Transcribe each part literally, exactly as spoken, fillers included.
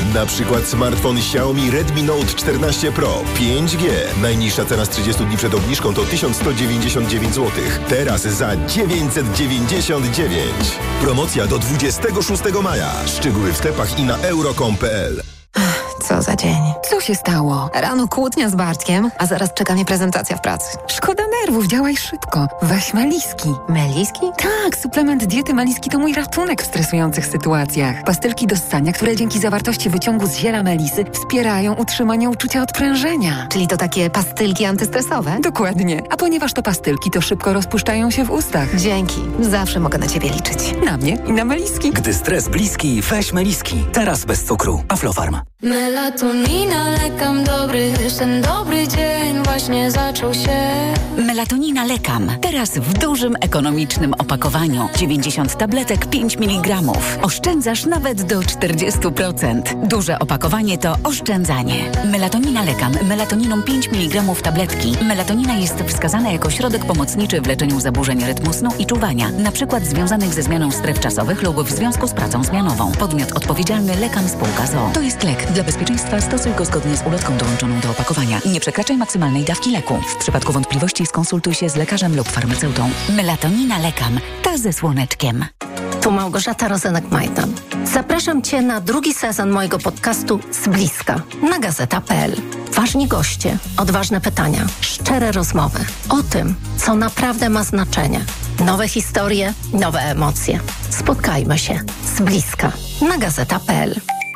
Na przykład smartfon Xiaomi Redmi Note czternaście Pro pięć G. Najniższa cena z trzydziestu dni przed obniżką to tysiąc sto dziewięćdziesiąt dziewięć złotych. Teraz za dziewięćset dziewięćdziesiąt dziewięć. Promocja do dwudziestego szóstego maja. Szczegóły w sklepach i na euro kropka com kropka p l. Co za dzień. Co się stało? Rano kłótnia z Bartkiem, a zaraz czeka mnie prezentacja w pracy. Szkoda nerwów, działaj szybko. Weź Meliski. Meliski? Tak, suplement diety Meliski to mój ratunek w stresujących sytuacjach. Pastylki do ssania, które dzięki zawartości wyciągu z ziela melisy wspierają utrzymanie uczucia odprężenia. Czyli to takie pastylki antystresowe? Dokładnie. A ponieważ to pastylki, to szybko rozpuszczają się w ustach. Dzięki. Zawsze mogę na ciebie liczyć. Na mnie i na Meliski. Gdy stres bliski, weź Meliski. Teraz bez cukru. Aflofarm. Melatonina, lekam dobry, ten dobry dzień właśnie zaczął się. Melatonina lekam. Teraz w dużym, ekonomicznym opakowaniu. dziewięćdziesiąt tabletek, pięć miligramów. Oszczędzasz nawet do czterdzieści procent. Duże opakowanie to oszczędzanie. Melatonina lekam. Melatoniną pięć miligramów tabletki. Melatonina jest wskazana jako środek pomocniczy w leczeniu zaburzeń rytmu snu i czuwania. Na przykład związanych ze zmianą stref czasowych lub w związku z pracą zmianową. Podmiot odpowiedzialny Lekam Spółka z o o. To jest lek. Dla bezpieczeństwa stosuj go zgodnie z ulotką dołączoną do opakowania. Nie przekraczaj maksymalnej dawki leku. W przypadku wątpliwości skonsultuj się z lekarzem lub farmaceutą. Melatonina lekam. Ta ze słoneczkiem. Tu Małgorzata Rozenek-Majdan. Zapraszam Cię na drugi sezon mojego podcastu Z bliska na gazeta kropka p l. Ważni goście, odważne pytania, szczere rozmowy o tym, co naprawdę ma znaczenie. Nowe historie, nowe emocje. Spotkajmy się z bliska na gazeta kropka p l.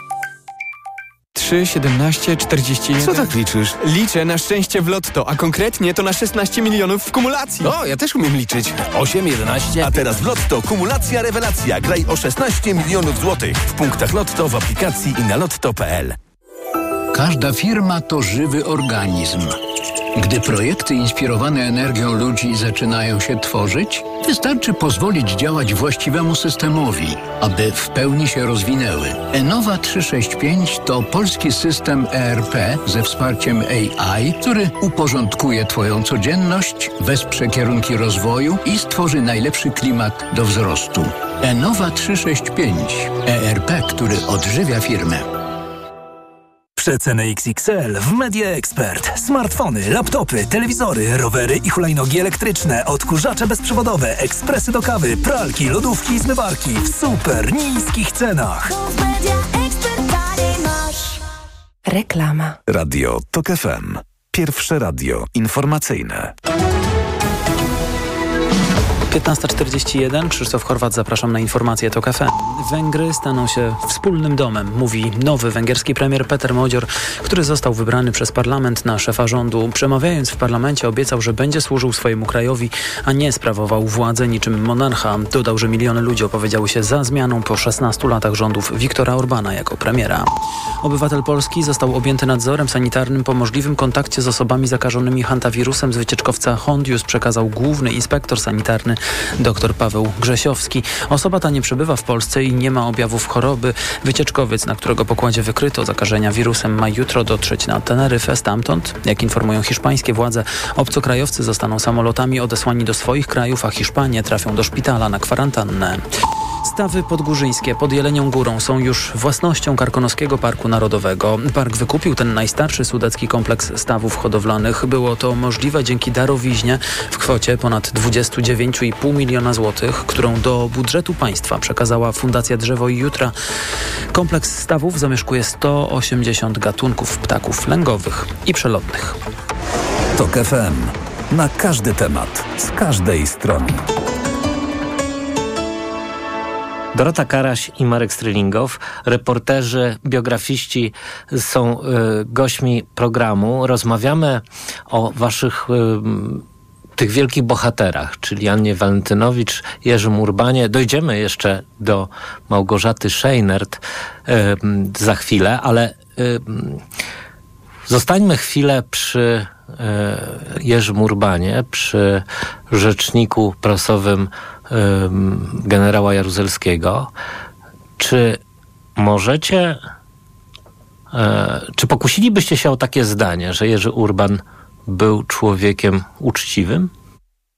trzy, siedemnaście, czterdzieści jeden. Co tak liczysz? Liczę na szczęście w lotto, a konkretnie to na szesnaście milionów w kumulacji. O, ja też umiem liczyć. osiem, jedenaście. A teraz w lotto kumulacja rewelacja. Graj o szesnaście milionów złotych. W punktach lotto, w aplikacji i na lotto kropka p l. Każda firma to żywy organizm. Gdy projekty inspirowane energią ludzi zaczynają się tworzyć, wystarczy pozwolić działać właściwemu systemowi, aby w pełni się rozwinęły. Enova trzysta sześćdziesiąt pięć to polski system E R P ze wsparciem A I, który uporządkuje Twoją codzienność, wesprze kierunki rozwoju i stworzy najlepszy klimat do wzrostu. Enova trzysta sześćdziesiąt pięć. E R P, który odżywia firmę. Przeceny X X L w Media Expert. Smartfony, laptopy, telewizory, rowery i hulajnogi elektryczne, odkurzacze bezprzewodowe, ekspresy do kawy, pralki, lodówki i zmywarki w super niskich cenach. Reklama. Radio Tok F M. Pierwsze radio informacyjne. piętnasta czterdzieści jeden. Krzysztof Chorwat, zapraszam na informacje Tok F M. Węgry staną się wspólnym domem, mówi nowy węgierski premier Peter Modzior, który został wybrany przez parlament na szefa rządu. Przemawiając w parlamencie obiecał, że będzie służył swojemu krajowi, a nie sprawował władzę niczym monarcha. Dodał, że miliony ludzi opowiedziały się za zmianą po szesnastu latach rządów Viktora Orbana jako premiera. Obywatel Polski został objęty nadzorem sanitarnym po możliwym kontakcie z osobami zakażonymi hantawirusem z wycieczkowca Hondius, przekazał główny inspektor sanitarny dr Paweł Grzesiowski. Osoba ta nie przebywa w Polsce i nie ma objawów choroby. Wycieczkowiec, na którego pokładzie wykryto zakażenia wirusem, ma jutro dotrzeć na Teneryfę. Stamtąd, jak informują hiszpańskie władze, obcokrajowcy zostaną samolotami odesłani do swoich krajów, a Hiszpanie trafią do szpitala na kwarantannę. Stawy podgórzyńskie pod Jelenią Górą są już własnością Karkonoskiego Parku Narodowego. Park wykupił ten najstarszy sudecki kompleks stawów hodowlanych. Było to możliwe dzięki darowiźnie w kwocie ponad dwadzieścia dziewięć i pół miliona złotych, którą do budżetu państwa przekazała Fundacja Drzewo i Jutra. Kompleks stawów zamieszkuje sto osiemdziesiąt gatunków ptaków lęgowych i przelotnych. Tok F M. Na każdy temat, z każdej strony. Dorota Karaś i Marek Strylingow, reporterzy, biografiści, są y, gośćmi programu. Rozmawiamy o waszych y, tych wielkich bohaterach, czyli Annie Walentynowicz, Jerzym Urbanie. Dojdziemy jeszcze do Małgorzaty Szejnert y, za chwilę, ale y, zostańmy chwilę przy y, Jerzym Urbanie, przy rzeczniku prasowym generała Jaruzelskiego. Czy możecie, e, czy pokusilibyście się o takie zdanie, że Jerzy Urban był człowiekiem uczciwym?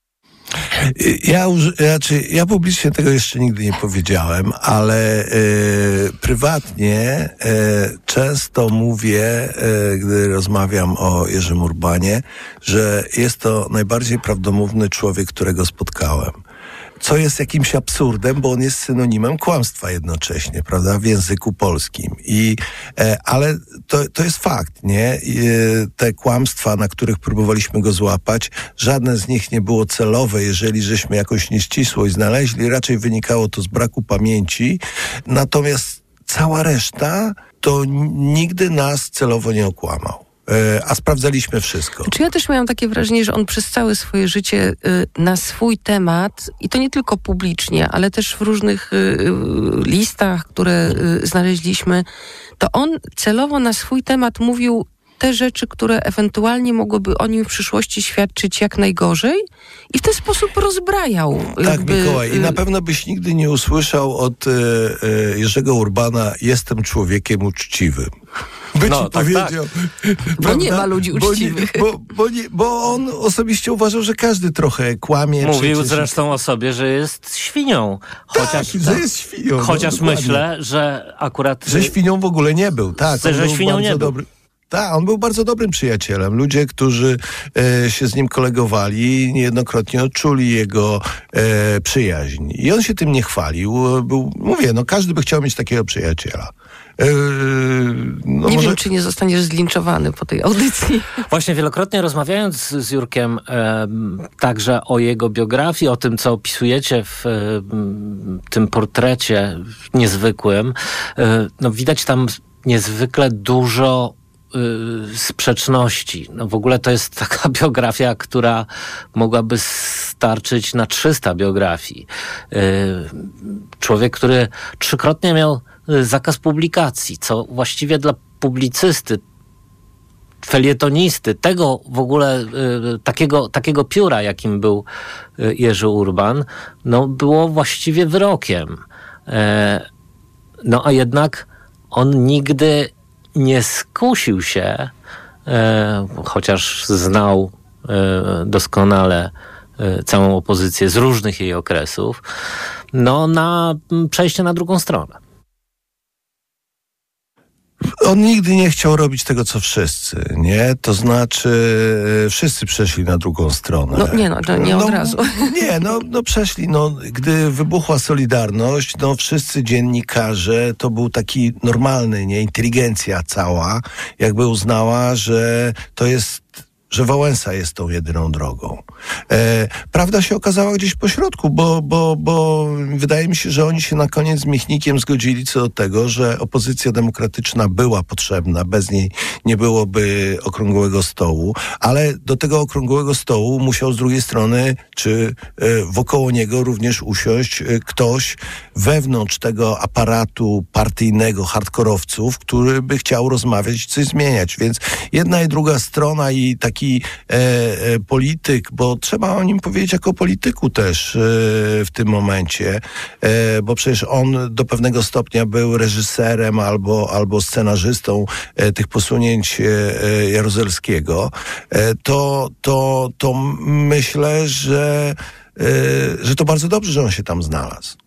Ja, znaczy, ja publicznie tego jeszcze nigdy nie powiedziałem, ale e, prywatnie e, często mówię, e, gdy rozmawiam o Jerzym Urbanie, że jest to najbardziej prawdomówny człowiek, którego spotkałem. Co jest jakimś absurdem, bo on jest synonimem kłamstwa jednocześnie, prawda, w języku polskim. I, e, ale to, to jest fakt, nie? I, e, te kłamstwa, na których próbowaliśmy go złapać, żadne z nich nie było celowe, jeżeli żeśmy jakąś nieścisłość znaleźli, raczej wynikało to z braku pamięci. Natomiast cała reszta to nigdy nas celowo nie okłamał. A sprawdzaliśmy wszystko. Czy ja też miałam takie wrażenie, że on przez całe swoje życie y, na swój temat, i to nie tylko publicznie, ale też w różnych y, y, listach, które y, znaleźliśmy, to on celowo na swój temat mówił te rzeczy, które ewentualnie mogłyby o nim w przyszłości świadczyć jak najgorzej, i w ten sposób rozbrajał. Tak, jakby, Mikołaj. I na pewno byś nigdy nie usłyszał od y, y, Jerzego Urbana: jestem człowiekiem uczciwym. By no, ci tak, powiedział. Tak. Bo nie ma ludzi uczciwych. Bo, nie, bo, bo, nie, bo on osobiście uważał, że każdy trochę kłamie. Mówił przecież. zresztą o sobie, że jest świnią. Chociaż, tak, że jest świnią. Chociaż no, myślę, że akurat... Że świnią w ogóle nie był. Tak, że, że świnią nie dobry. był. Tak, on był bardzo dobrym przyjacielem. Ludzie, którzy e, się z nim kolegowali, niejednokrotnie odczuli jego e, przyjaźń. I on się tym nie chwalił. Był, mówię, no każdy by chciał mieć takiego przyjaciela. E, no nie może... wiem, czy nie zostaniesz zlinczowany po tej audycji. Właśnie wielokrotnie rozmawiając z Jurkiem e, także o jego biografii, o tym, co opisujecie w e, tym portrecie niezwykłym, e, no widać tam niezwykle dużo sprzeczności. No w ogóle to jest taka biografia, która mogłaby starczyć na trzysta biografii. Człowiek, który trzykrotnie miał zakaz publikacji, co właściwie dla publicysty, felietonisty, tego w ogóle takiego, takiego pióra, jakim był Jerzy Urban, no było właściwie wyrokiem. No a jednak on nigdy nie skusił się, e, chociaż znał e, doskonale e, całą opozycję z różnych jej okresów, no na przejście na drugą stronę. On nigdy nie chciał robić tego, co wszyscy, nie? To znaczy, wszyscy przeszli na drugą stronę. No nie, no, to nie no, od razu. Nie, no, no przeszli, no, gdy wybuchła Solidarność, no wszyscy dziennikarze, to był taki normalny, nie? Inteligencja cała, jakby uznała, że to jest, że Wałęsa jest tą jedyną drogą. E, prawda się okazała gdzieś po środku, bo, bo, bo wydaje mi się, że oni się na koniec z Michnikiem zgodzili co do tego, że opozycja demokratyczna była potrzebna, bez niej nie byłoby okrągłego stołu, ale do tego okrągłego stołu musiał z drugiej strony, czy e, wokoło niego również usiąść e, ktoś wewnątrz tego aparatu partyjnego hardkorowców, który by chciał rozmawiać i coś zmieniać. Więc jedna i druga strona i taki e, e, polityk, bo trzeba o nim powiedzieć jako polityku też e, w tym momencie, e, bo przecież on do pewnego stopnia był reżyserem albo, albo scenarzystą e, tych posunięć e, Jaruzelskiego, e, to, to, to myślę, że, e, że to bardzo dobrze, że on się tam znalazł.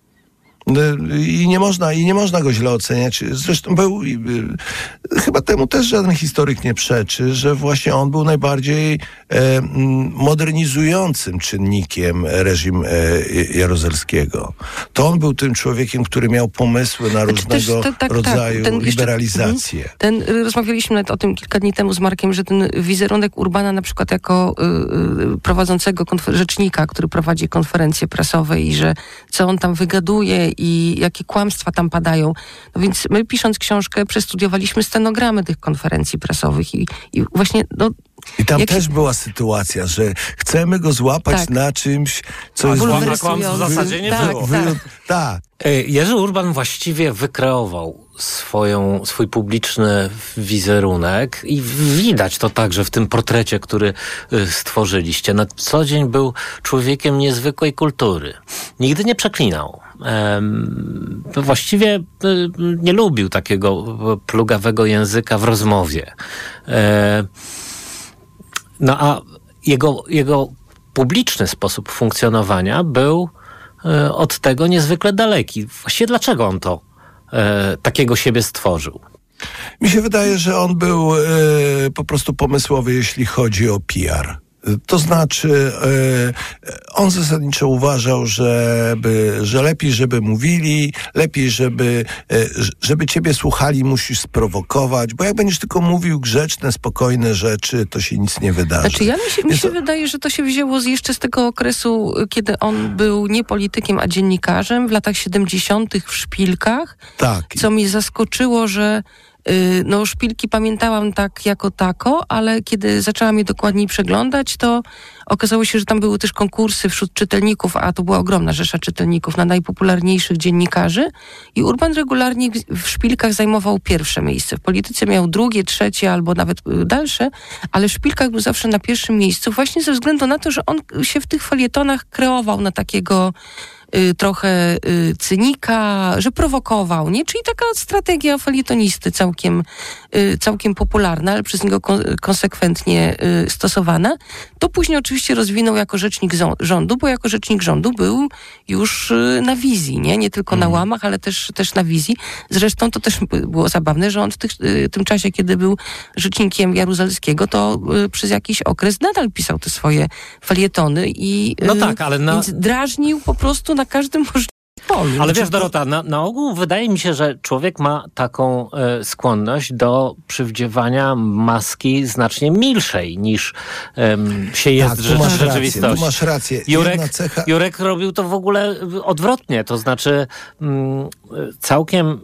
I nie można, i nie można go źle oceniać. Zresztą był, chyba temu też żaden historyk nie przeczy, że właśnie on był najbardziej e, modernizującym czynnikiem reżim e, Jaruzelskiego. To on był tym człowiekiem, który miał pomysły na różnego też, to, tak, rodzaju tak, ten, liberalizację. Jeszcze, ten, rozmawialiśmy nawet o tym kilka dni temu z Markiem, że ten wizerunek Urbana na przykład jako y, prowadzącego konfer- rzecznika, który prowadzi konferencje prasowe i że co on tam wygaduje i jakie kłamstwa tam padają. No więc my, pisząc książkę, przestudiowaliśmy stenogramy tych konferencji prasowych i, i właśnie... No, I tam jak... też była sytuacja, że chcemy go złapać tak. na czymś, co A jest... A kłamstw w zasadzie nie tak, było. Tak. Tak. Jerzy Urban właściwie wykreował swoją, swój publiczny wizerunek i widać to także w tym portrecie, który stworzyliście. Na co dzień był człowiekiem niezwykłej kultury. Nigdy nie przeklinał. Ehm, właściwie nie lubił takiego plugawego języka w rozmowie. Ehm, no a jego, jego publiczny sposób funkcjonowania był y, od tego niezwykle daleki. Właściwie dlaczego on to y, takiego siebie stworzył? Mi się wydaje, że on był y, po prostu pomysłowy, jeśli chodzi o P R. To znaczy, e, on zasadniczo uważał, żeby, że lepiej, żeby mówili, lepiej, żeby, e, żeby ciebie słuchali, musisz sprowokować, bo jak będziesz tylko mówił grzeczne, spokojne rzeczy, to się nic nie wydarzy. Znaczy, ja mi się, mi się to... wydaje, że to się wzięło z, jeszcze z tego okresu, kiedy on był nie politykiem, a dziennikarzem w latach siedemdziesiątych w Szpilkach. Tak. Co mnie zaskoczyło, że no Szpilki pamiętałam tak jako tako, ale kiedy zaczęłam je dokładniej przeglądać, to okazało się, że tam były też konkursy wśród czytelników, a to była ogromna rzesza czytelników na najpopularniejszych dziennikarzy i Urban regularnie w Szpilkach zajmował pierwsze miejsce. W Polityce miał drugie, trzecie albo nawet dalsze, ale w Szpilkach był zawsze na pierwszym miejscu właśnie ze względu na to, że on się w tych felietonach kreował na takiego Y, trochę y, cynika, że prowokował, nie? Czyli taka strategia felietonisty całkiem, y, całkiem popularna, ale przez niego kon- konsekwentnie y, stosowana. To później oczywiście rozwinął jako rzecznik zo- rządu, bo jako rzecznik rządu był już y, na wizji, nie? Nie tylko mm. na łamach, ale też, też na wizji. Zresztą to też było zabawne, że on w tych, y, tym czasie, kiedy był rzecznikiem Jaruzelskiego, to y, przez jakiś okres nadal pisał te swoje felietony i y, no tak, ale na... więc drażnił po prostu na każdym możliwym polu. Ale wiesz, Dorota, na, na ogół wydaje mi się, że człowiek ma taką e, skłonność do przywdziewania maski znacznie milszej niż em, się jest tak, w rze- rzeczywistości. Tu masz rację. Jurek, cecha... Jurek robił to w ogóle odwrotnie, to znaczy mm, całkiem e,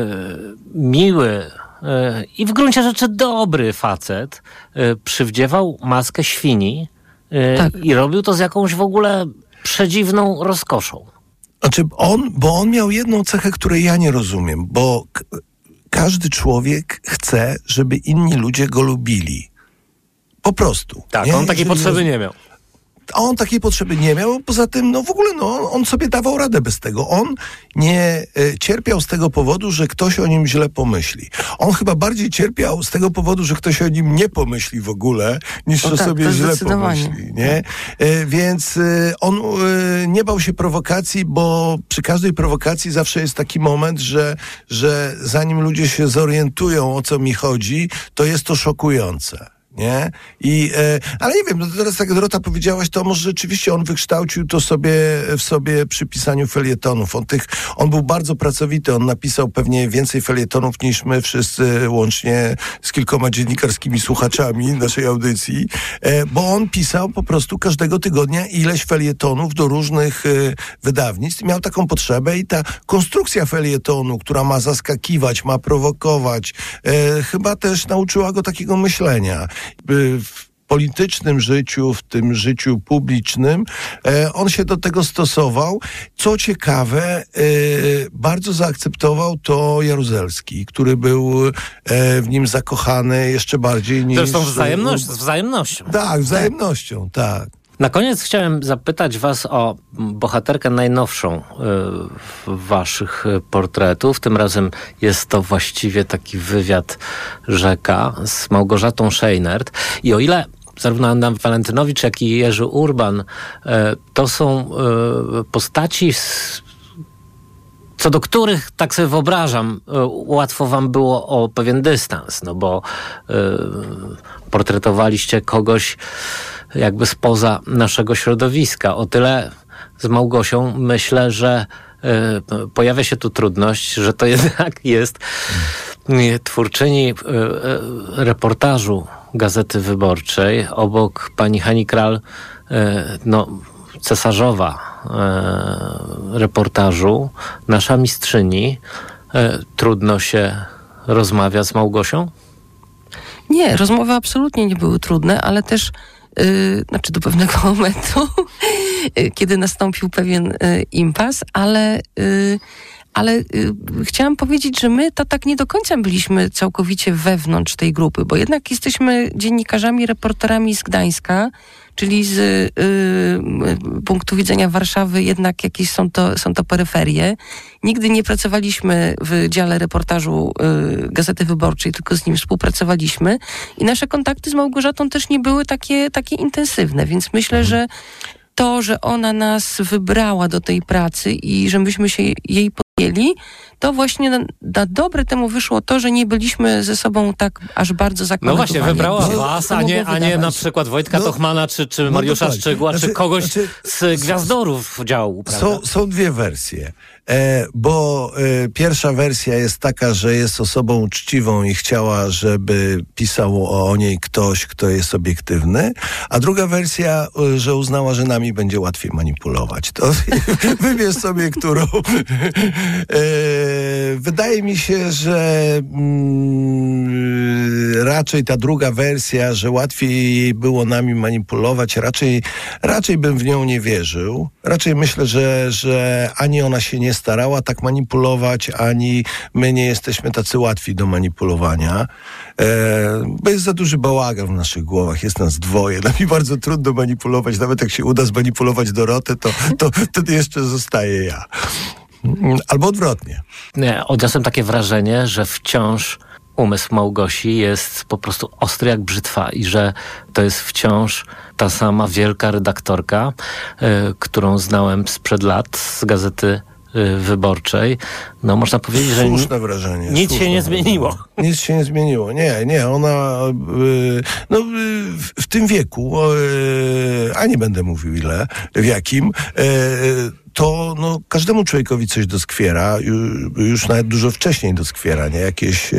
miły e, i w gruncie rzeczy dobry facet e, przywdziewał maskę świni e, tak. i robił to z jakąś w ogóle przedziwną rozkoszą. Znaczy on, bo on miał jedną cechę, której ja nie rozumiem, bo k- każdy człowiek chce, żeby inni ludzie go lubili. Po prostu. Tak, nie? on takiej Jeżeli potrzeby roz... nie miał. A on takiej potrzeby nie miał, poza tym, no w ogóle, no, on sobie dawał radę bez tego. On nie e, cierpiał z tego powodu, że ktoś o nim źle pomyśli. On chyba bardziej cierpiał z tego powodu, że ktoś o nim nie pomyśli w ogóle, niż o że tak, sobie źle pomyśli, nie? E, więc e, on e, nie bał się prowokacji, bo przy każdej prowokacji zawsze jest taki moment, że, że zanim ludzie się zorientują, o co mi chodzi, to jest to szokujące. Nie? I, e, ale nie wiem, no teraz jak Dorota powiedziałaś, to może rzeczywiście on wykształcił to sobie w sobie przy pisaniu felietonów. On, tych, on był bardzo pracowity, on napisał pewnie więcej felietonów niż my wszyscy, łącznie z kilkoma dziennikarskimi słuchaczami naszej audycji, e, bo on pisał po prostu każdego tygodnia ileś felietonów do różnych e, wydawnictw. Miał taką potrzebę i ta konstrukcja felietonu, która ma zaskakiwać, ma prowokować, e, chyba też nauczyła go takiego myślenia. W politycznym życiu, w tym życiu publicznym, e, on się do tego stosował. Co ciekawe, e, bardzo zaakceptował to Jaruzelski, który był e, w nim zakochany jeszcze bardziej niż... Zresztą wzajemność, z wzajemnością. Tak, wzajemnością, tak. Na koniec chciałem zapytać was o bohaterkę najnowszą y, waszych portretów. Tym razem jest to właściwie taki wywiad Rzeka z Małgorzatą Scheinert. I o ile zarówno Anna Walentynowicz, jak i Jerzy Urban y, to są y, postaci z, co do których, tak sobie wyobrażam, łatwo wam było o pewien dystans, no bo y, portretowaliście kogoś jakby spoza naszego środowiska. O tyle z Małgosią myślę, że y, pojawia się tu trudność, że to jednak jest y, twórczyni y, y, reportażu Gazety Wyborczej, obok pani Hani Kral, y, no cesarzowa y, reportażu, nasza mistrzyni. Y, trudno się rozmawia z Małgosią? Nie, rozmowy absolutnie nie były trudne, ale też Yy, znaczy do pewnego momentu, yy, kiedy nastąpił pewien yy, impas, ale, yy, ale y, chciałam powiedzieć, że my to tak nie do końca byliśmy całkowicie wewnątrz tej grupy, bo jednak jesteśmy dziennikarzami, reporterami z Gdańska, czyli z y, y, punktu widzenia Warszawy jednak jakieś są to, są to peryferie. Nigdy nie pracowaliśmy w dziale reportażu y, Gazety Wyborczej, tylko z nim współpracowaliśmy i nasze kontakty z Małgorzatą też nie były takie, takie intensywne, więc myślę, że to, że ona nas wybrała do tej pracy i że myśmy się jej podjęli, to właśnie na, na dobre temu wyszło to, że nie byliśmy ze sobą tak aż bardzo zakonectowani. No właśnie, wybrała no, was, a nie, a nie na przykład Wojtka no, Tochmana, czy, czy Mariusza no Szczygła, znaczy, czy kogoś znaczy, z Gwiazdorów działu. Są, są dwie wersje. E, bo e, pierwsza wersja jest taka, że jest osobą uczciwą i chciała, żeby pisał o niej ktoś, kto jest obiektywny, a druga wersja, e, że uznała, że nami będzie łatwiej manipulować. To wybierz sobie, którą. E, wydaje mi się, że mm, raczej ta druga wersja, że łatwiej jej było nami manipulować, raczej, raczej bym w nią nie wierzył. Raczej myślę, że, że ani ona się nie starała tak manipulować, ani my nie jesteśmy tacy łatwi do manipulowania, e, bo jest za duży bałagan w naszych głowach, jest nas dwoje, nam mi bardzo trudno manipulować, nawet jak się uda zmanipulować Dorotę, to, to wtedy jeszcze zostaje ja. Albo odwrotnie. Nie, odniosłem takie wrażenie, że wciąż umysł Małgosi jest po prostu ostry jak brzytwa i że to jest wciąż ta sama wielka redaktorka, y, którą znałem sprzed lat z Gazety Wyborczej. No można powiedzieć, że słuszne wrażenie. Nic słuszne się nie wrażenie. zmieniło. Nic się nie zmieniło. Nie, nie, ona yy, no, yy, w, w tym wieku, yy, a nie będę mówił ile, w jakim, yy, to no, każdemu człowiekowi coś doskwiera, już nawet dużo wcześniej doskwiera, nie? Jakieś, e,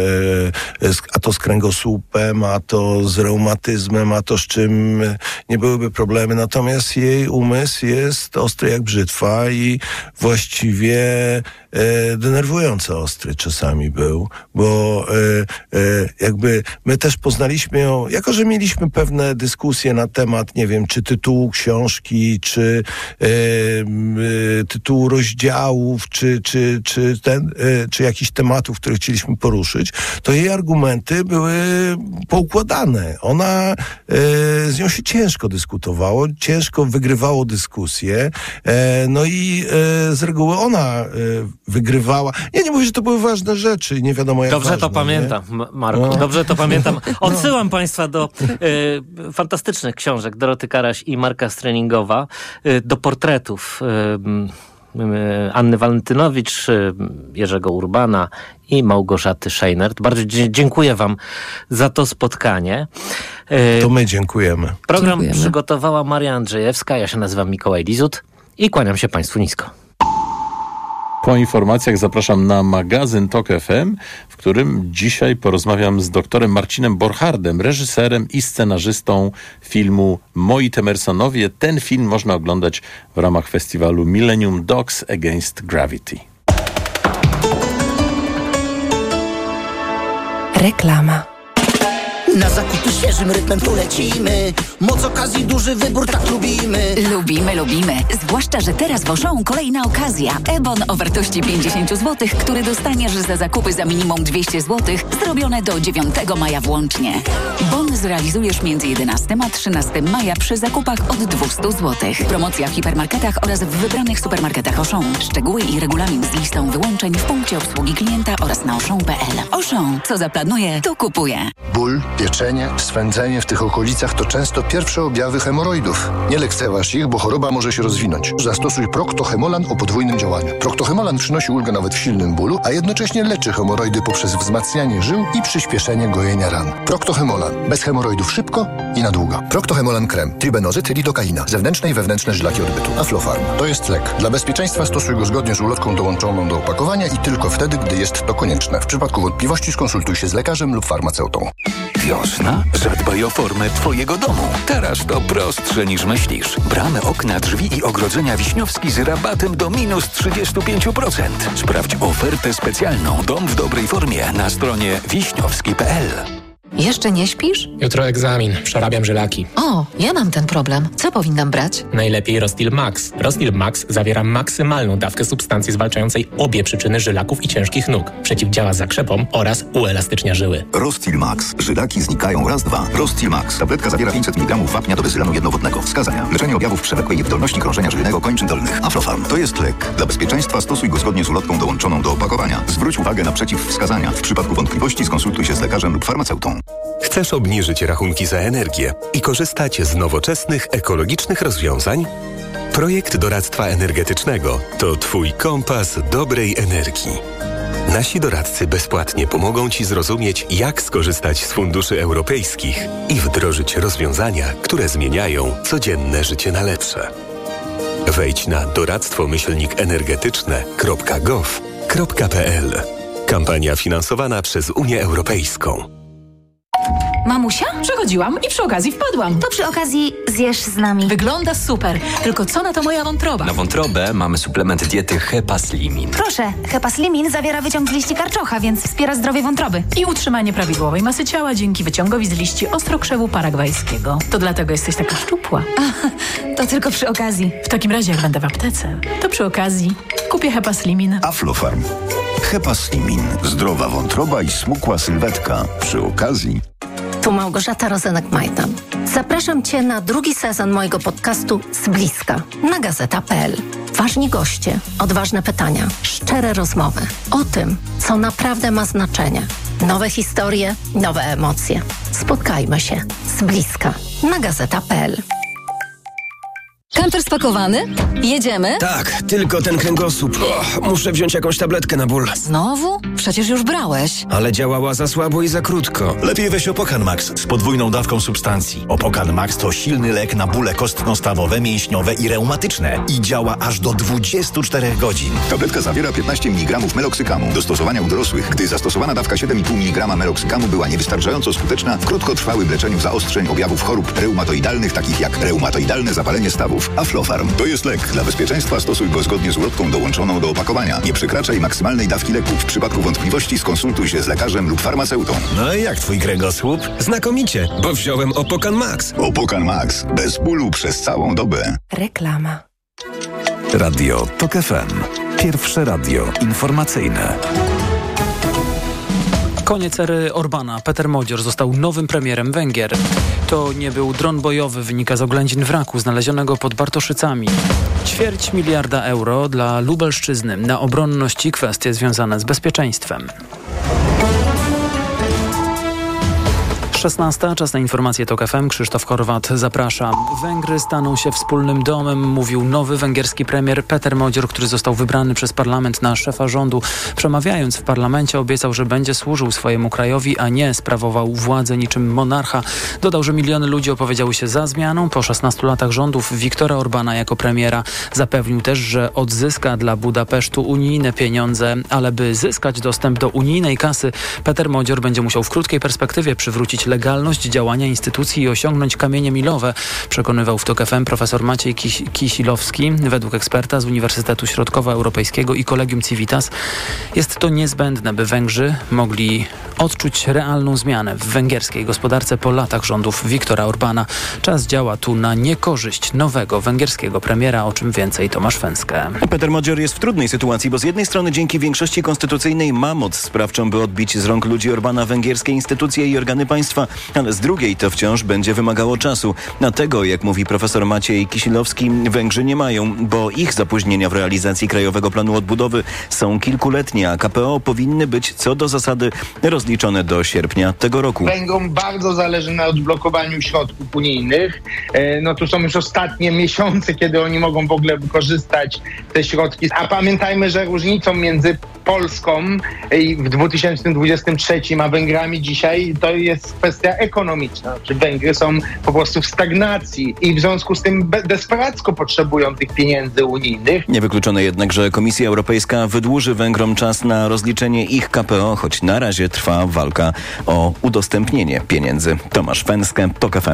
a to z kręgosłupem, a to z reumatyzmem, a to z czym nie byłyby problemy. Natomiast jej umysł jest ostry jak brzytwa i właściwie e, denerwująco ostry czasami był, bo e, e, jakby my też poznaliśmy ją, jako że mieliśmy pewne dyskusje na temat, nie wiem, czy tytułu książki, czy e, tytułu rozdziałów, czy, czy, czy, ten, czy jakichś tematów, które chcieliśmy poruszyć, to jej argumenty były poukładane. Ona, z nią się ciężko dyskutowało, ciężko wygrywało dyskusje, no i z reguły ona wygrywała. Ja nie mówię, że to były ważne rzeczy, nie wiadomo jak Dobrze ważne, to pamiętam, nie? Marku, no. Dobrze to pamiętam. Odsyłam no. Państwa do y, fantastycznych książek Doroty Karaś i Marka Streningowa, y, do portretów y, Anny Walentynowicz, Jerzego Urbana i Małgorzaty Scheinert. Bardzo dzie- dziękuję wam za to spotkanie. To my dziękujemy. Program dziękujemy. przygotowała Maria Andrzejewska, ja się nazywam Mikołaj Lizut i kłaniam się państwu nisko. Po informacjach zapraszam na magazyn Tok F M, w którym dzisiaj porozmawiam z doktorem Marcinem Borchardem, reżyserem i scenarzystą filmu Moi Temersonowie. Ten film można oglądać w ramach festiwalu Millennium Dogs Against Gravity. Reklama. Na zakupy świeżym rytmem tu lecimy. Moc okazji, duży wybór, tak lubimy. Lubimy, lubimy. Zwłaszcza, że teraz w Auchan kolejna okazja. E-bon o wartości pięćdziesiąt złotych, który dostaniesz za zakupy za minimum dwieście złotych, zrobione do dziewiątego maja włącznie. Bon zrealizujesz między jedenastego a trzynastego maja przy zakupach od dwieście złotych. Promocja w hipermarketach oraz w wybranych supermarketach Auchan. Szczegóły i regulamin z listą wyłączeń w punkcie obsługi klienta oraz na auchan kropka p l. Auchan, co zaplanuje, to kupuje. Ból, pieczenie, swędzenie w tych okolicach to często pierwsze objawy hemoroidów. Nie lekceważ ich, bo choroba może się rozwinąć. Zastosuj Procto-Hemolan o podwójnym działaniu. Procto-Hemolan przynosi ulgę nawet w silnym bólu, a jednocześnie leczy hemoroidy poprzez wzmacnianie żył i przyspieszenie gojenia ran. Procto-Hemolan. Bez hemoroidów szybko i na długo. Procto-Hemolan krem. Tribenozyt, lidokaina. Zewnętrzne i wewnętrzne żylaki odbytu. Aflofarm. To jest lek. Dla bezpieczeństwa stosuj go zgodnie z ulotką dołączoną do opakowania i tylko wtedy, gdy jest to konieczne. W przypadku wątpliwości skonsultuj się z lekarzem lub farmaceutą. Wiosna? Zadbaj o formę twojego domu. Teraz to prostsze niż myślisz. Bramy, okna, drzwi i ogrodzenia Wiśniowski z rabatem do minus trzydzieści pięć procent. Sprawdź ofertę specjalną Dom w dobrej formie na stronie wiśniowski kropka p l. Jeszcze nie śpisz? Jutro egzamin, przerabiam żylaki. O, ja mam ten problem. Co powinnam brać? Najlepiej Rostil Max. Rostil Max zawiera maksymalną dawkę substancji zwalczającej obie przyczyny żylaków i ciężkich nóg. Przeciwdziała zakrzepom oraz uelastycznia żyły. Rostil Max. Żylaki znikają raz, dwa. Rostil Max. Tabletka zawiera pięćset miligramów wapnia do bezylanu jednowodnego. Wskazania. Leczenie objawów przewlekłej niewydolności krążenia żylnego kończyn dolnych. Aflofarm. To jest lek. Dla bezpieczeństwa stosuj go zgodnie z ulotką dołączoną do opakowania. Zwróć uwagę na przeciwwskazania. W przypadku wątpliwości skonsultuj się z lekarzem lub farmaceutą. Chcesz obniżyć rachunki za energię i korzystać z nowoczesnych, ekologicznych rozwiązań? Projekt doradztwa energetycznego to Twój kompas dobrej energii. Nasi doradcy bezpłatnie pomogą Ci zrozumieć, jak skorzystać z funduszy europejskich i wdrożyć rozwiązania, które zmieniają codzienne życie na lepsze. Wejdź na doradztwo myślnik energetyczne kropka gov kropka pl. Kampania finansowana przez Unię Europejską. Mamusia? Przechodziłam i przy okazji wpadłam. To przy okazji zjesz z nami. Wygląda super, tylko co na to moja wątroba? Na wątrobę mamy suplement diety Hepaslimin. Proszę, Hepaslimin zawiera wyciąg z liści karczocha, więc wspiera zdrowie wątroby. I utrzymanie prawidłowej masy ciała dzięki wyciągowi z liści ostrokrzewu paragwajskiego. To dlatego jesteś taka szczupła. A, to tylko przy okazji. W takim razie jak będę w aptece, to przy okazji kupię Hepaslimin. Aflofarm. Hepaslimin. Zdrowa wątroba i smukła sylwetka. Przy okazji... Tu Małgorzata Rozenek-Majdan. Zapraszam Cię na drugi sezon mojego podcastu Z bliska na gazeta kropka p l. Ważni goście, odważne pytania, szczere rozmowy o tym, co naprawdę ma znaczenie. Nowe historie, nowe emocje. Spotkajmy się z bliska na gazeta kropka p l. Kamper spakowany? Jedziemy? Tak, tylko ten kręgosłup. O, muszę wziąć jakąś tabletkę na ból. Znowu? Przecież już brałeś. Ale działała za słabo i za krótko. Lepiej weź Opokan Max z podwójną dawką substancji. Opokan Max to silny lek na bóle kostno-stawowe, mięśniowe i reumatyczne. I działa aż do dwudziestu czterech godzin. Tabletka zawiera piętnaście miligramów meloksykamu. Do stosowania u dorosłych, gdy zastosowana dawka siedem i pół miligrama meloksykamu była niewystarczająco skuteczna w krótkotrwałym leczeniu zaostrzeń objawów chorób reumatoidalnych, takich jak reumatoidalne zapalenie stawów. Aflofarm. To jest lek. Dla bezpieczeństwa stosuj go zgodnie z ulotką dołączoną do opakowania. Nie przekraczaj maksymalnej dawki leku. W przypadku wątpliwości skonsultuj się z lekarzem lub farmaceutą. No i jak twój kręgosłup? Znakomicie, bo wziąłem Opokan Max. Opokan Max. Bez bólu przez całą dobę. Reklama. Radio Tok F M. Pierwsze radio informacyjne. Koniec ery Orbana. Peter Modzior został nowym premierem Węgier. To nie był dron bojowy, wynika z oględzin wraku znalezionego pod Bartoszycami. Ćwierć miliarda euro dla Lubelszczyzny na obronność i kwestie związane z bezpieczeństwem. szesnasta. Czas na informacje Tok F M. Krzysztof Horwat, zapraszam. Węgry staną się wspólnym domem, mówił nowy węgierski premier Peter Modzior, który został wybrany przez parlament na szefa rządu. Przemawiając w parlamencie obiecał, że będzie służył swojemu krajowi, a nie sprawował władzę niczym monarcha. Dodał, że miliony ludzi opowiedziały się za zmianą po szesnastu latach rządów Viktora Orbana jako premiera. Zapewnił też, że odzyska dla Budapesztu unijne pieniądze, ale by zyskać dostęp do unijnej kasy, Peter Modzior będzie musiał w krótkiej perspektywie przywrócić legalność działania instytucji i osiągnąć kamienie milowe, przekonywał w Tok F M profesor Maciej Kis- Kisilowski. Według eksperta z Uniwersytetu Środkowoeuropejskiego i Collegium Civitas jest to niezbędne, by Węgrzy mogli odczuć realną zmianę w węgierskiej gospodarce po latach rządów Viktora Orbana. Czas działa tu na niekorzyść nowego węgierskiego premiera, o czym więcej Tomasz Fęskę. Peter Modzior jest w trudnej sytuacji, bo z jednej strony dzięki większości konstytucyjnej ma moc sprawczą, by odbić z rąk ludzi Orbana węgierskie instytucje i organy państwa, ale z drugiej to wciąż będzie wymagało czasu. Na tego, jak mówi profesor Maciej Kisilowski, Węgrzy nie mają, bo ich zapóźnienia w realizacji Krajowego Planu Odbudowy są kilkuletnie, a K P O powinny być co do zasady rozliczone do sierpnia tego roku. Węgrom bardzo zależy na odblokowaniu środków unijnych. No tu są już ostatnie miesiące, kiedy oni mogą w ogóle wykorzystać te środki. A pamiętajmy, że różnicą między Polską w dwa tysiące dwudziestym trzecim a Węgrami dzisiaj to jest kwestia ekonomiczna. Czy Węgry są po prostu w stagnacji i w związku z tym desperacko potrzebują tych pieniędzy unijnych. Niewykluczone jednak, że Komisja Europejska wydłuży Węgrom czas na rozliczenie ich K P O, choć na razie trwa walka o udostępnienie pieniędzy. Tomasz Fęskę, Tok F M.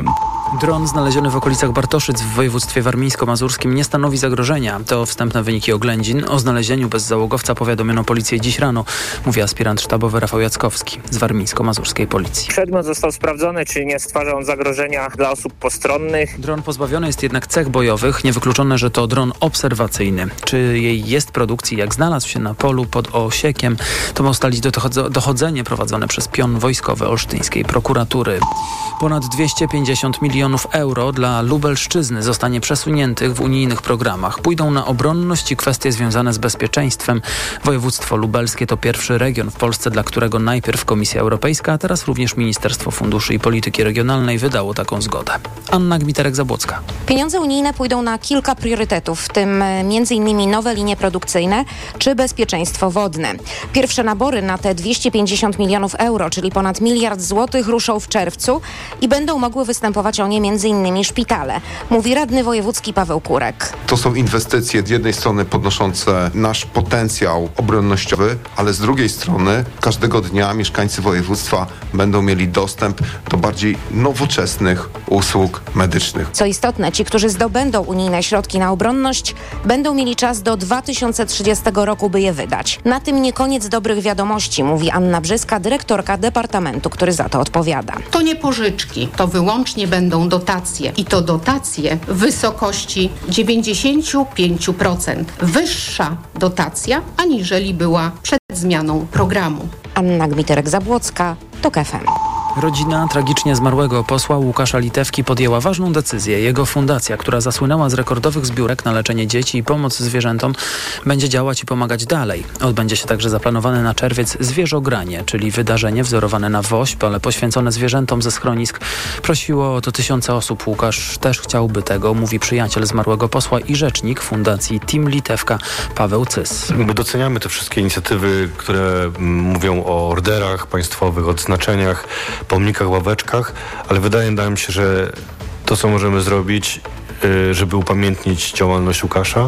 Dron znaleziony w okolicach Bartoszyc w województwie warmińsko-mazurskim nie stanowi zagrożenia. To wstępne wyniki oględzin. O znalezieniu bezzałogowca powiadomiono policję dziś rano, mówi aspirant sztabowy Rafał Jackowski z warmińsko-mazurskiej policji. Przedmiot został sprawdzony, czy nie stwarza on zagrożenia dla osób postronnych. Dron pozbawiony jest jednak cech bojowych. Niewykluczone, że to dron obserwacyjny. Czy jej jest produkcji, jak znalazł się na polu pod Osiekiem, to ma ustalić dochodzenie prowadzone przez pion wojskowy olsztyńskiej prokuratury. Ponad dwieście pięćdziesiąt milionów euro dla Lubelszczyzny zostanie przesuniętych w unijnych programach. Pójdą na obronność i kwestie związane z bezpieczeństwem. Województwo lubelskie to pierwszy region w Polsce, dla którego najpierw Komisja Europejska, a teraz również Ministerstwo Funduszy i Polityki Regionalnej wydało taką zgodę. Anna Gmiterek-Zabłocka. Pieniądze unijne pójdą na kilka priorytetów, w tym między innymi nowe linie produkcyjne czy bezpieczeństwo wodne. Pierwsze nabory na te dwieście pięćdziesiąt milionów euro, czyli ponad miliard złotych, ruszą w czerwcu i będą mogły występować o nie między innymi szpitale, mówi radny wojewódzki Paweł Kurek. To są inwestycje z jednej strony podnoszące nasz potencjał obronnościowy, ale z drugiej strony każdego dnia mieszkańcy województwa będą mieli dostęp do bardziej nowoczesnych usług medycznych. Co istotne, ci, którzy zdobędą unijne środki na obronność, będą mieli czas do dwa tysiące trzydziestego roku, by je wydać. Na tym nie koniec dobrych wiadomości, mówi Anna Brzyska, dyrektorka departamentu, który za to odpowiada. To nie pożyczki, to wyłącznie będą dotacje i to dotacje w wysokości dziewięćdziesiąt pięć procent. Wyższa dotacja, aniżeli była przed zmianą programu. Anna Gmiterek-Zabłocka, TOK F M. Rodzina tragicznie zmarłego posła Łukasza Litewki podjęła ważną decyzję. Jego fundacja, która zasłynęła z rekordowych zbiórek na leczenie dzieci i pomoc zwierzętom, będzie działać i pomagać dalej. Odbędzie się także zaplanowane na czerwiec zwierzogranie, czyli wydarzenie wzorowane na WOŚP, ale poświęcone zwierzętom ze schronisk. Prosiło o to tysiące osób. Łukasz też chciałby tego, mówi przyjaciel zmarłego posła i rzecznik fundacji Team Litewka Paweł Cys. My doceniamy te wszystkie inicjatywy, które mówią o orderach państwowych, odznaczeniach, pomnikach, ławeczkach, ale wydaje nam się, że to, co możemy zrobić, żeby upamiętnić działalność Łukasza,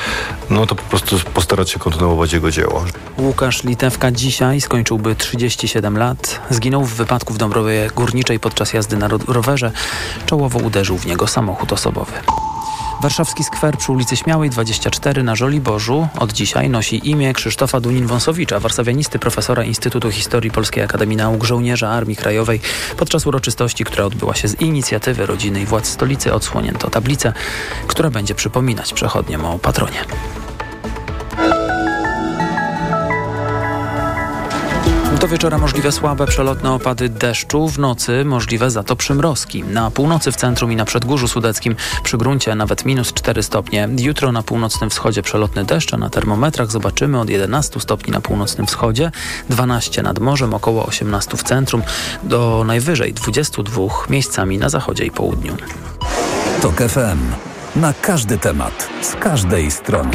no to po prostu postarać się kontynuować jego dzieło. Łukasz Litewka dzisiaj skończyłby trzydzieści siedem lat. Zginął w wypadku w Dąbrowie Górniczej podczas jazdy na rowerze. Czołowo uderzył w niego samochód osobowy. Warszawski skwer przy ulicy Śmiałej dwadzieścia cztery na Żoliborzu od dzisiaj nosi imię Krzysztofa Dunin-Wąsowicza, warszawianisty, profesora Instytutu Historii Polskiej Akademii Nauk, żołnierza Armii Krajowej. Podczas uroczystości, która odbyła się z inicjatywy rodziny i władz stolicy, odsłonięto tablicę, która będzie przypominać przechodniom o patronie. Do wieczora możliwe słabe, przelotne opady deszczu, w nocy możliwe za to przymrozki. Na północy w centrum i na Przedgórzu Sudeckim przy gruncie nawet minus cztery stopnie. Jutro na północnym wschodzie przelotny deszcz, a na termometrach zobaczymy od jedenastu stopni na północnym wschodzie, dwanaście nad morzem, około osiemnaście w centrum, do najwyżej dwudziestu dwóch miejscami na zachodzie i południu. TOK F M. Na każdy temat, z każdej strony.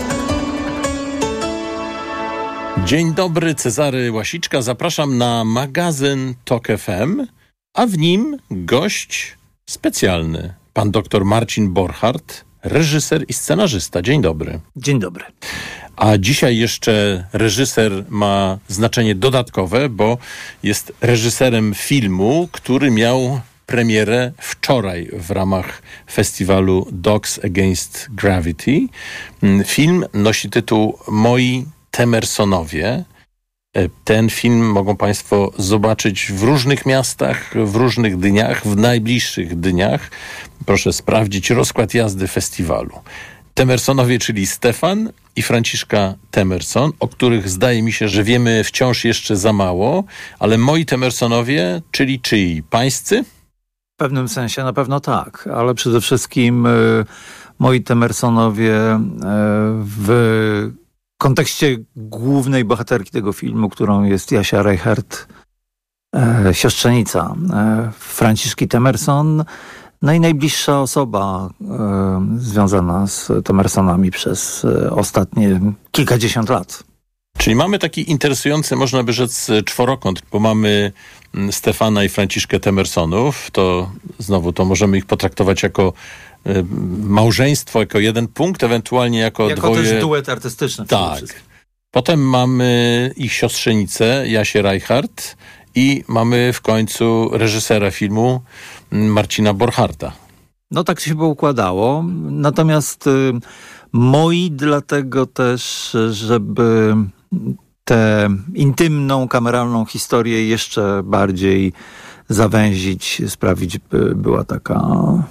Dzień dobry, Cezary Łasiczka. Zapraszam na magazyn TOK F M, a w nim gość specjalny. Pan doktor Marcin Borchardt, reżyser i scenarzysta. Dzień dobry. Dzień dobry. A dzisiaj jeszcze reżyser ma znaczenie dodatkowe, bo jest reżyserem filmu, który miał premierę wczoraj w ramach festiwalu Dogs Against Gravity. Film nosi tytuł Moi Temersonowie. Ten film mogą Państwo zobaczyć w różnych miastach, w różnych dniach, w najbliższych dniach. Proszę sprawdzić rozkład jazdy festiwalu. Temersonowie, czyli Stefan i Franciszka Temerson, o których zdaje mi się, że wiemy wciąż jeszcze za mało, ale moi Temersonowie, czyli czyj? Pańscy? W pewnym sensie na pewno tak, ale przede wszystkim y, moi Temersonowie y, w kontekście głównej bohaterki tego filmu, którą jest Jasia Reichert, e, siostrzenica e, Franciszki Temerson, no i najbliższa osoba e, związana z Temersonami przez e, ostatnie kilkadziesiąt lat. Czyli mamy taki interesujący, można by rzec, czworokąt, bo mamy Stefana i Franciszkę Temersonów, to znowu to możemy ich potraktować jako małżeństwo, jako jeden punkt, ewentualnie jako, jako dwoje... Jako też duet artystyczny. Tak. Potem mamy ich siostrzenicę, Jasię Reichert i mamy w końcu reżysera filmu Marcina Borcharda. No tak się poukładało. Natomiast y, moi dlatego też, żeby tę intymną, kameralną historię jeszcze bardziej zawęzić, sprawić, by była taka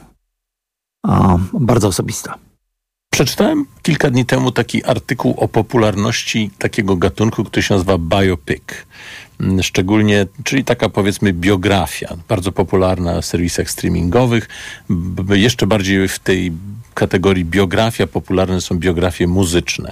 a, bardzo osobista. Przeczytałem kilka dni temu taki artykuł o popularności takiego gatunku, który się nazywa biopic. Szczególnie, czyli taka powiedzmy biografia, bardzo popularna w serwisach streamingowych. B- jeszcze bardziej w tej kategorii biografia popularne są biografie muzyczne.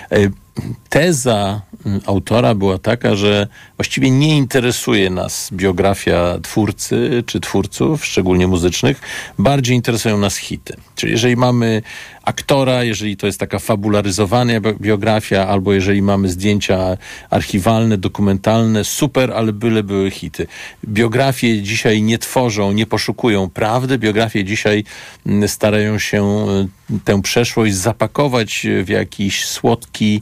Teza autora była taka, że właściwie nie interesuje nas biografia twórcy czy twórców, szczególnie muzycznych. Bardziej interesują nas hity. Czyli jeżeli mamy aktora, jeżeli to jest taka fabularyzowana biografia, albo jeżeli mamy zdjęcia archiwalne, dokumentalne, super, ale byle były hity. Biografie dzisiaj nie tworzą, nie poszukują prawdy. Biografie dzisiaj starają się tę przeszłość zapakować w jakiś słodki,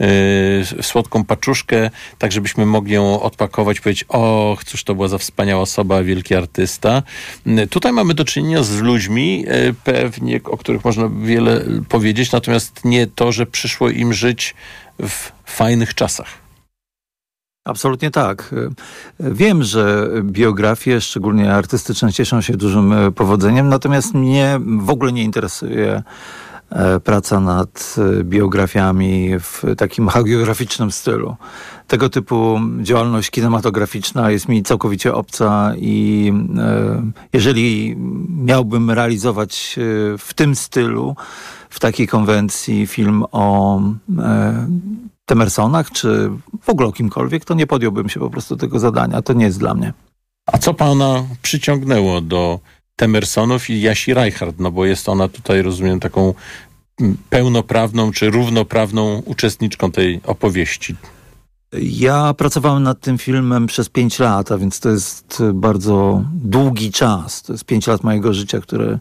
w słodką paczuszkę, tak żebyśmy mogli ją odpakować, powiedzieć, o, cóż to była za wspaniała osoba, wielki artysta. Tutaj mamy do czynienia z ludźmi, pewnie, o których można wiele powiedzieć, natomiast nie to, że przyszło im żyć w fajnych czasach. Absolutnie tak. Wiem, że biografie, szczególnie artystyczne, cieszą się dużym powodzeniem, natomiast mnie w ogóle nie interesuje praca nad biografiami w takim hagiograficznym stylu. Tego typu działalność kinematograficzna jest mi całkowicie obca i jeżeli miałbym realizować w tym stylu, w takiej konwencji film o Temersonach, czy w ogóle o kimkolwiek, to nie podjąłbym się po prostu tego zadania. To nie jest dla mnie. A co pana przyciągnęło do Temersonów i Jasi Reichardt? No bo jest ona tutaj, rozumiem, taką pełnoprawną czy równoprawną uczestniczką tej opowieści. Ja pracowałem nad tym filmem przez pięć lat, a więc to jest bardzo długi czas. To jest pięć lat mojego życia, które,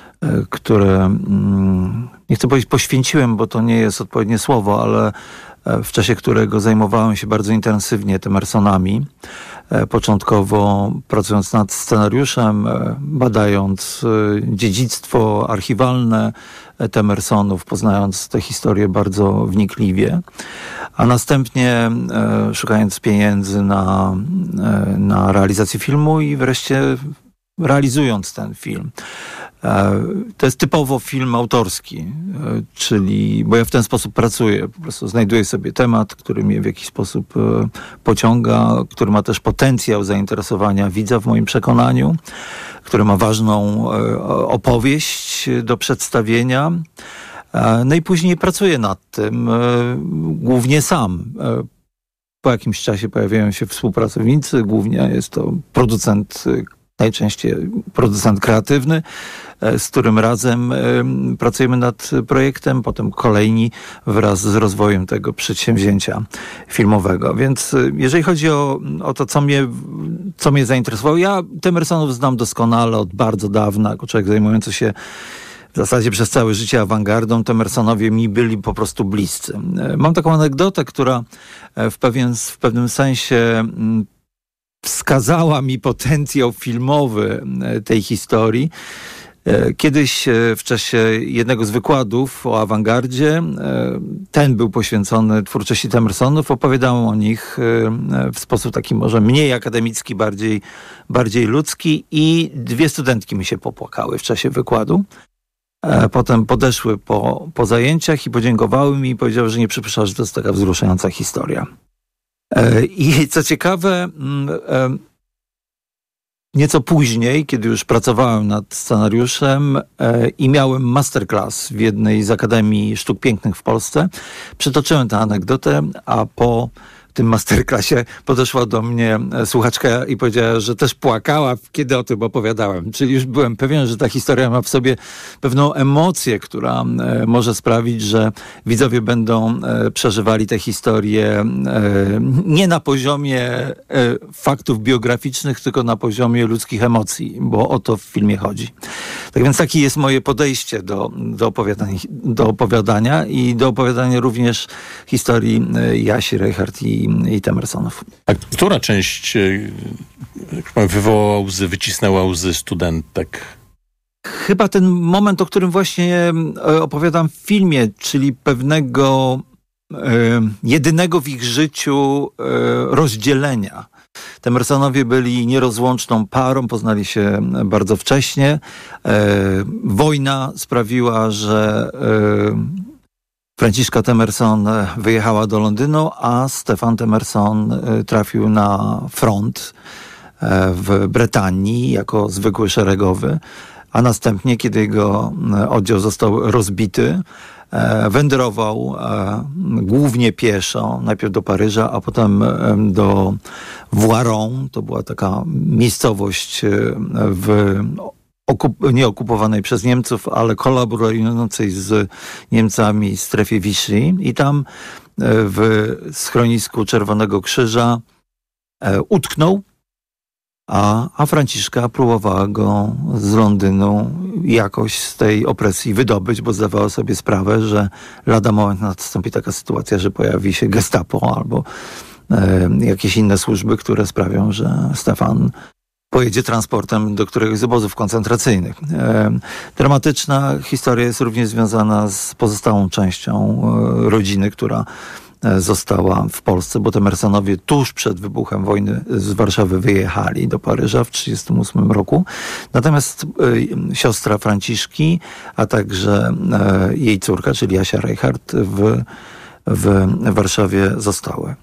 które nie chcę powiedzieć poświęciłem, bo to nie jest odpowiednie słowo, ale w czasie którego zajmowałem się bardzo intensywnie Temersonami. Początkowo pracując nad scenariuszem, badając dziedzictwo archiwalne Temersonów, poznając tę historię bardzo wnikliwie, a następnie szukając pieniędzy na, na realizację filmu i wreszcie realizując ten film. To jest typowo film autorski, czyli, bo ja w ten sposób pracuję, po prostu znajduję sobie temat, który mnie w jakiś sposób pociąga, który ma też potencjał zainteresowania widza w moim przekonaniu, który ma ważną opowieść do przedstawienia. No i później pracuję nad tym, głównie sam. Po jakimś czasie pojawiają się współpracownicy, głównie jest to producent, najczęściej producent kreatywny, z którym razem pracujemy nad projektem, potem kolejni wraz z rozwojem tego przedsięwzięcia filmowego. Więc jeżeli chodzi o, o to, co mnie, co mnie zainteresowało, ja Temersonów znam doskonale od bardzo dawna, jako człowiek zajmujący się w zasadzie przez całe życie awangardą. Temersonowie mi byli po prostu bliscy. Mam taką anegdotę, która w, pewien, w pewnym sensie wskazała mi potencjał filmowy tej historii. Kiedyś w czasie jednego z wykładów o awangardzie, ten był poświęcony twórczości Temersonów, opowiadałem o nich w sposób taki może mniej akademicki, bardziej, bardziej ludzki i dwie studentki mi się popłakały w czasie wykładu. Potem podeszły po, po zajęciach i podziękowały mi i powiedziały, że nie przypuszczały, że to jest taka wzruszająca historia. I co ciekawe, nieco później, kiedy już pracowałem nad scenariuszem i miałem masterclass w jednej z Akademii Sztuk Pięknych w Polsce, przytoczyłem tę anegdotę, a po tym masterclassie podeszła do mnie słuchaczka i powiedziała, że też płakała, kiedy o tym opowiadałem. Czyli już byłem pewien, że ta historia ma w sobie pewną emocję, która może sprawić, że widzowie będą przeżywali tę historię nie na poziomie faktów biograficznych, tylko na poziomie ludzkich emocji, bo o to w filmie chodzi. Tak więc takie jest moje podejście do, do, opowiadania, do opowiadania i do opowiadania również historii Jasi Reichardt i i, i Temersonów. A która część wywołała łzy, wycisnęła łzy studentek? Chyba ten moment, o którym właśnie opowiadam w filmie, czyli pewnego e, jedynego w ich życiu e, rozdzielenia. Temersonowie byli nierozłączną parą, poznali się bardzo wcześnie. E, wojna sprawiła, że e, Franciszka Temerson wyjechała do Londynu, a Stefan Temerson trafił na front w Brytanii jako zwykły szeregowy, a następnie, kiedy jego oddział został rozbity, wędrował głównie pieszo, najpierw do Paryża, a potem do Voiron. To była taka miejscowość w Okup- nie okupowanej przez Niemców, ale kolaborującej z Niemcami w strefie Vichy. I tam w schronisku Czerwonego Krzyża e, utknął, a, a Franciszka próbowała go z Londynu jakoś z tej opresji wydobyć, bo zdawała sobie sprawę, że lada moment nastąpi taka sytuacja, że pojawi się Gestapo albo e, jakieś inne służby, które sprawią, że Stefan pojedzie transportem do któregoś z obozów koncentracyjnych. E, dramatyczna historia jest również związana z pozostałą częścią e, rodziny, która e, została w Polsce, bo Temersonowie tuż przed wybuchem wojny z Warszawy wyjechali do Paryża w tysiąc dziewięćset trzydziestym ósmym roku. Natomiast e, siostra Franciszki, a także e, jej córka, czyli Jasia Reichardt w, w Warszawie zostały.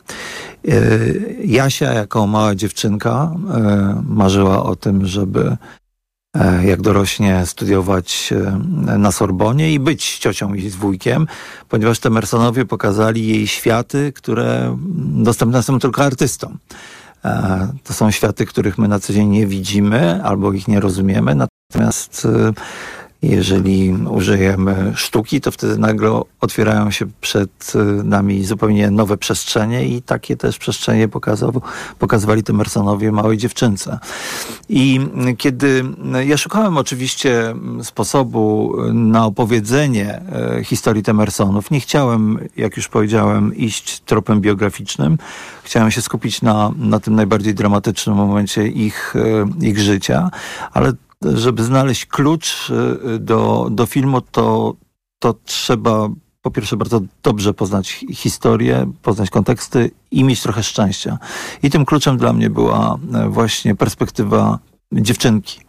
Jasia jako mała dziewczynka marzyła o tym, żeby jak dorośnie studiować na Sorbonie i być ciocią i z wujkiem, ponieważ Temersonowie pokazali jej światy, które dostępne są tylko artystom. To są światy, których my na co dzień nie widzimy albo ich nie rozumiemy, natomiast jeżeli użyjemy sztuki, to wtedy nagle otwierają się przed nami zupełnie nowe przestrzenie i takie też przestrzenie pokazał, pokazywali Temersonowie małej dziewczynce. I kiedy ja szukałem oczywiście sposobu na opowiedzenie historii Temersonów, nie chciałem, jak już powiedziałem, iść tropem biograficznym. Chciałem się skupić na, na tym najbardziej dramatycznym momencie ich, ich życia, ale żeby znaleźć klucz do, do filmu, to, to trzeba po pierwsze bardzo dobrze poznać historię, poznać konteksty i mieć trochę szczęścia. I tym kluczem dla mnie była właśnie perspektywa dziewczynki.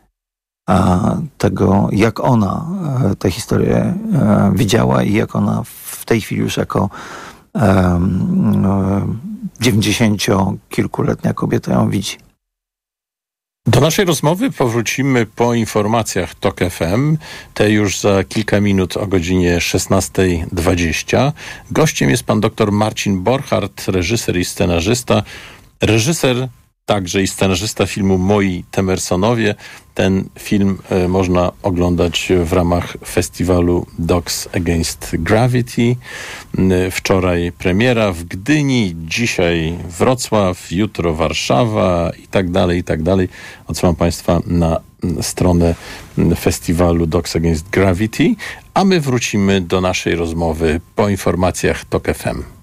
Tego, jak ona tę historię widziała i jak ona w tej chwili już jako dziewięćdziesięciokilkuletnia kobieta ją widzi. Do naszej rozmowy powrócimy po informacjach TOK F M, te już za kilka minut o godzinie szesnasta dwadzieścia. Gościem jest pan dr Marcin Borchardt, reżyser i scenarzysta. Reżyser także i scenarzysta filmu Moi Temersonowie. Ten film e, można oglądać w ramach festiwalu Dogs Against Gravity. E, wczoraj premiera w Gdyni, dzisiaj Wrocław, jutro Warszawa i tak dalej, i tak dalej. Odsyłam państwa na stronę festiwalu Dogs Against Gravity, a my wrócimy do naszej rozmowy po informacjach TOK F M.